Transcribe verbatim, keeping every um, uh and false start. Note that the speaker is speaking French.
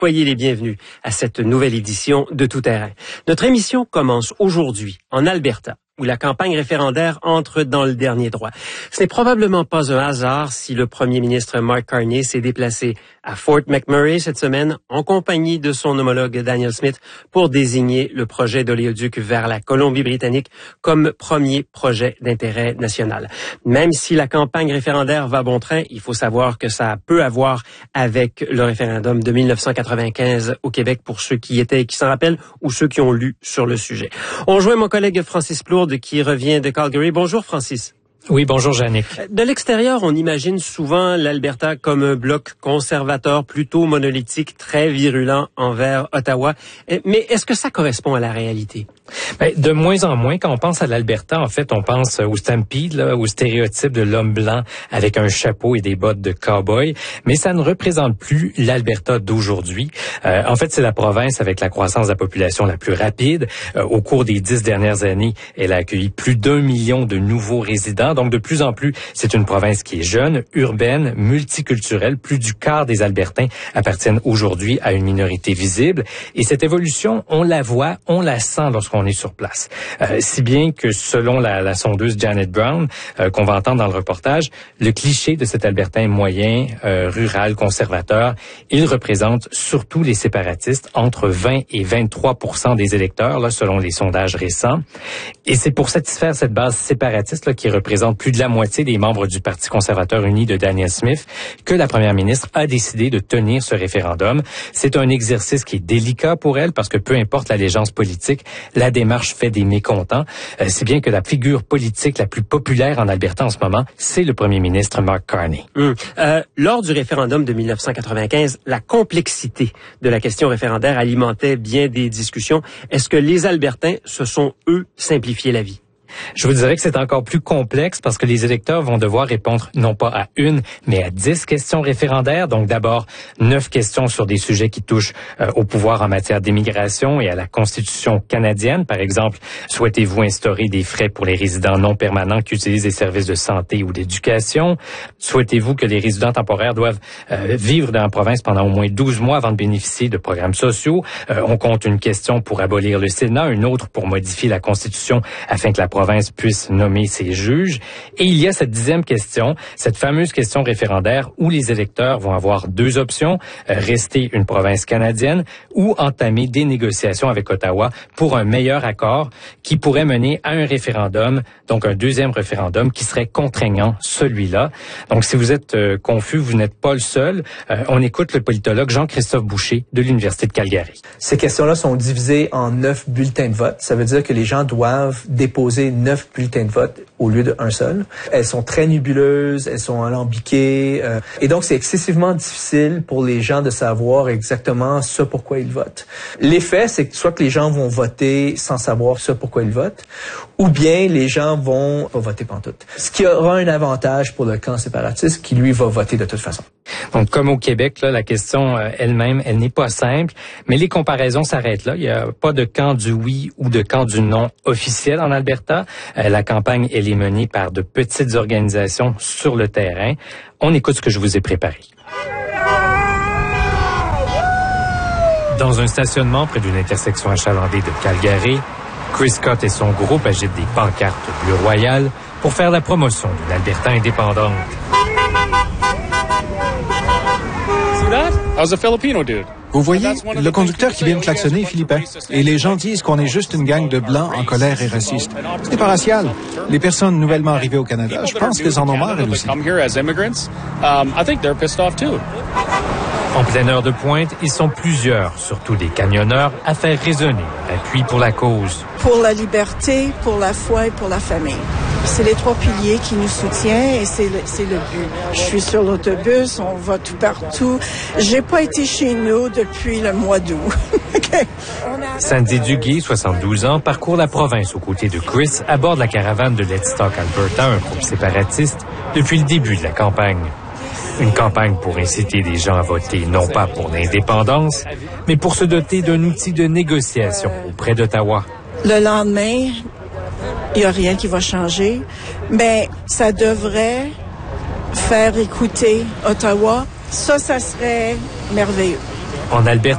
Soyez les bienvenus à cette nouvelle édition de Tout Terrain. Notre émission commence aujourd'hui en Alberta, où la campagne référendaire entre dans le dernier droit. Ce n'est probablement pas un hasard si le premier ministre Mark Carney s'est déplacé à Fort McMurray cette semaine en compagnie de son homologue Danielle Smith pour désigner le projet d'oléoduc vers la Colombie-Britannique comme premier projet d'intérêt national. Même si la campagne référendaire va bon train, il faut savoir que ça a peu à voir avec le référendum de mille neuf cent quatre-vingt-quinze au Québec pour ceux qui étaient, qui s'en rappellent ou ceux qui ont lu sur le sujet. On rejoint mon collègue Francis Plourde qui revient de Calgary. Bonjour Francis. Oui, bonjour Jannick. De l'extérieur, on imagine souvent l'Alberta comme un bloc conservateur plutôt monolithique, très virulent envers Ottawa. Mais est-ce que ça correspond à la réalité? Ben, de moins en moins, quand on pense à l'Alberta, en fait, on pense au Stampede, là, au stéréotype de l'homme blanc avec un chapeau et des bottes de cow-boy. Mais ça ne représente plus l'Alberta d'aujourd'hui. Euh, en fait, c'est la province avec la croissance de la population la plus rapide. Euh, au cours des dix dernières années, elle a accueilli plus d'un million de nouveaux résidents. Donc, de plus en plus, c'est une province qui est jeune, urbaine, multiculturelle. Plus du quart des Albertains appartiennent aujourd'hui à une minorité visible. Et cette évolution, on la voit, on la sent lorsqu'on est sur place. Euh, si bien que selon la, la sondeuse Janet Brown, euh, qu'on va entendre dans le reportage, le cliché de cet Albertain moyen, euh, rural, conservateur, il représente surtout les séparatistes, entre vingt et vingt-trois pour cent des électeurs, là, selon les sondages récents. Et c'est pour satisfaire cette base séparatiste là, qui représente plus de la moitié des membres du Parti conservateur uni de Danielle Smith que la première ministre a décidé de tenir ce référendum. C'est un exercice qui est délicat pour elle parce que peu importe l'allégeance politique, la démarche fait des mécontents. Euh, si bien que la figure politique la plus populaire en Alberta en ce moment, c'est le premier ministre Mark Carney. Hum. Euh, lors du référendum de mille neuf cent quatre-vingt-quinze, la complexité de la question référendaire alimentait bien des discussions. Est-ce que les Albertains se sont, eux, simplifié la vie? Je vous dirais que c'est encore plus complexe parce que les électeurs vont devoir répondre non pas à une, mais à dix questions référendaires. Donc d'abord, neuf questions sur des sujets qui touchent euh, au pouvoir en matière d'immigration et à la Constitution canadienne. Par exemple, souhaitez-vous instaurer des frais pour les résidents non permanents qui utilisent des services de santé ou d'éducation? Souhaitez-vous que les résidents temporaires doivent euh, vivre dans la province pendant au moins douze mois avant de bénéficier de programmes sociaux? Euh, on compte une question pour abolir le Sénat, une autre pour modifier la Constitution afin que la province puisse nommer ses juges. Et il y a cette dixième question, cette fameuse question référendaire où les électeurs vont avoir deux options, euh, rester une province canadienne ou entamer des négociations avec Ottawa pour un meilleur accord qui pourrait mener à un référendum, donc un deuxième référendum qui serait contraignant, celui-là. Donc si vous êtes euh, confus, vous n'êtes pas le seul. Euh, on écoute le politologue Jean-Christophe Boucher de l'Université de Calgary. Ces questions-là sont divisées en neuf bulletins de vote. Ça veut dire que les gens doivent déposer neuf bulletins de vote au lieu d'un seul. Elles sont très nébuleuses, elles sont alambiquées, euh, et donc c'est excessivement difficile pour les gens de savoir exactement ce pourquoi ils votent. L'effet, c'est que soit que les gens vont voter sans savoir ce pourquoi ils votent, ou bien les gens vont pas voter pantoute. Ce qui aura un avantage pour le camp séparatiste qui, lui, va voter de toute façon. Donc, comme au Québec, là, la question euh, elle-même, elle n'est pas simple, mais les comparaisons s'arrêtent là. Il n'y a pas de camp du oui ou de camp du non officiel en Alberta. Euh, la campagne, elle est menée par de petites organisations sur le terrain. On écoute ce que je vous ai préparé. Dans un stationnement près d'une intersection achalandée de Calgary, Chris Scott et son groupe agitent des pancartes bleu royal pour faire la promotion d'une Alberta indépendante. Vous voyez, le conducteur qui vient de klaxonner est philippin. Et les gens disent qu'on est juste une gang de blancs en colère et racistes. Ce n'est pas racial. Les personnes nouvellement arrivées au Canada, je pense qu'elles en ont marre, elles aussi. En pleine heure de pointe, ils sont plusieurs, surtout des camionneurs, à faire résonner leur appui pour la cause. Pour la liberté, pour la foi et pour la famille. C'est les trois piliers qui nous soutiennent et c'est le, c'est le but. Je suis sur l'autobus, on va tout partout. J'ai pas été chez nous depuis le mois d'août. Okay. Sandy Duguay, soixante-douze ans, parcourt la province aux côtés de Chris à bord de la caravane de Let's Talk Alberta, un groupe séparatiste, depuis le début de la campagne. Une campagne pour inciter les gens à voter non pas pour l'indépendance, mais pour se doter d'un outil de négociation auprès d'Ottawa. Le lendemain, il n'y a rien qui va changer, mais ça devrait faire écouter Ottawa. Ça, ça serait merveilleux. En Alberta,